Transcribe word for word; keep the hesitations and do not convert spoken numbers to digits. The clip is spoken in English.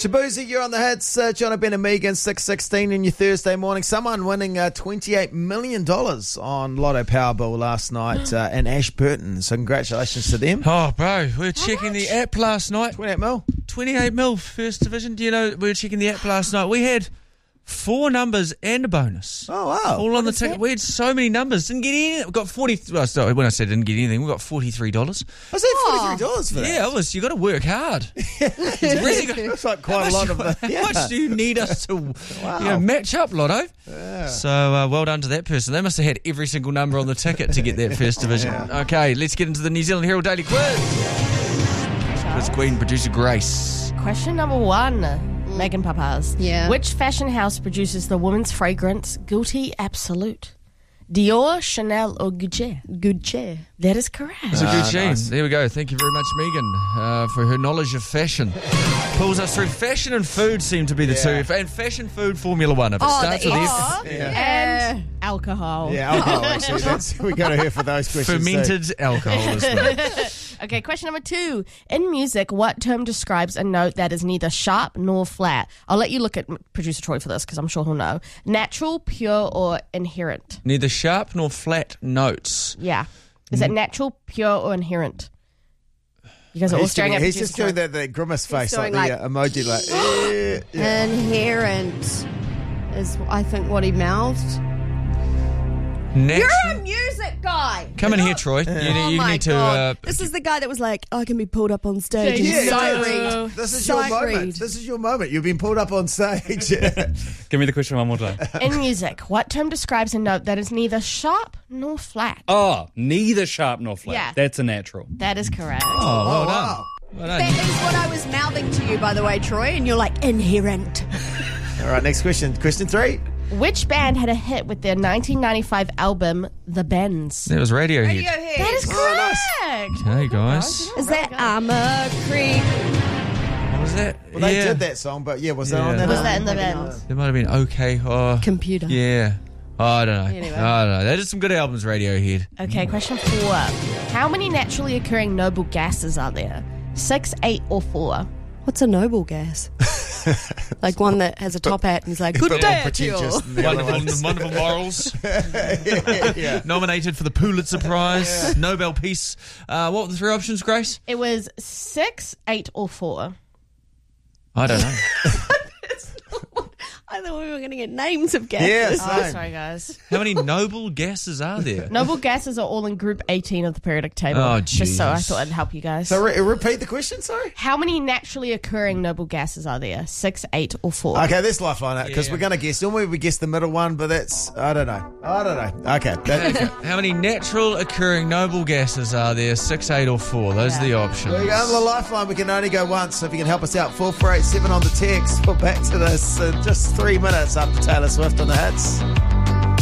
Shabuzi, you're on the hits. Uh, John Ben and Megan, six sixteen in your Thursday morning. Someone winning uh, twenty-eight million dollars on Lotto Powerball last night uh, in Ashburton. So congratulations to them. Oh, bro, we were checking the app last night. twenty-eight mil. twenty-eight mil, first division. Do you know, we were checking the app last night. We had four numbers and a bonus. Oh, wow. All on the ticket. We had so many numbers. Didn't get anything. We got forty. Well, sorry, when I said didn't get anything, we got forty-three dollars. I said forty-three dollars for that. Yeah, obviously, you got to work hard. Really got, looks like quite a lot of the, yeah. How much do you need us to Wow. you know, match up, Lotto? Yeah. So, uh, well done to that person. They must have had every single number on the ticket to get that first division. Yeah. Okay, let's get into the New Zealand Herald Daily Quiz. Quiz Queen, producer Grace. Question number one. Megan Papas. Yeah. Which fashion house produces the women's fragrance Guilty Absolute? Dior, Chanel, or Gucci? Gucci. That is correct. It's a good Ah, shame. nice. There we go. Thank you very much, Megan, uh, for her knowledge of fashion. Pulls us through. Fashion and food seem to be the Yeah. two. And fashion, food, Formula One. If it Oh, starts the with F. F. And alcohol. Yeah, alcohol, actually. That's, we got to hear for those questions. Fermented alcohol as well. Okay, question number two. In music, what term describes a note that is neither sharp nor flat? I'll let you look at producer Troy for this because I'm sure he'll know. Natural, pure, or inherent? Neither sharp nor flat notes. Yeah. Is it natural, pure, or inherent? You guys are all He's, staring giving, at he's producer just doing Troy. that, that grimace face, like doing the like- uh, emoji, like, eh, yeah. Inherent is, I think, what he mouthed. Natural. You're a music guy. Come in here, Troy. You, Oh you my need to. God. Uh, This is the guy that was like, I can be pulled up on stage and Yeah, sight yeah. read. This is your Sight moment. read. This is your moment. You've been pulled up on stage. Give me the question one more time. In music, what term describes a note that is neither sharp nor flat? Oh, neither sharp nor flat. Yeah. That's a natural. That is correct. oh, well Oh, done. wow. Well done. That is what I was mouthing to you, by the way, Troy, and you're like, inherent. All right, next question. Question three. Which band had a hit with their nineteen ninety-five album, The Bends? That was Radiohead. That is Oh, correct. Hey, guys. Is that Armour Creek? What was that? Well, they yeah. did that song, but yeah, was that Yeah. on that? Was album? that in the Maybe Bends? There might have been okay. Oh, Computer. yeah. Oh, I don't know. Anyway. I don't know. They did some good albums, Radiohead. Okay, question four. How many naturally occurring noble gases are there? Six, eight, or four? What's a noble gas? Like one that has a top hat and he's like, good Bit day more to you. pretentious than the other Wonderful, ones. wonderful morals. yeah, yeah. Nominated for the Pulitzer Prize, Nobel Peace. Uh, what were the three options, Grace? It was six, eight, or four. I don't know. I thought we were going to get names of Yeah, gases. Oh, same. sorry, guys. How many noble gases are there? Noble gases are all in group eighteen of the periodic table. Oh, Just so I jeez. thought I'd help you guys. So re- repeat the question, sorry? How many naturally occurring noble gases are there? Six, eight, or four? Okay, let's lifeline it, because Yeah. we're going to guess. Normally we guess the middle one, but that's, I don't know. I don't know. Okay. That, How many natural occurring noble gases are there? Six, eight, or four? Those are the options. there you go. On the lifeline, we can only go once. So if you can help us out, four four eight seven on the text. We're back to this in just three minutes after Taylor Swift on the hits.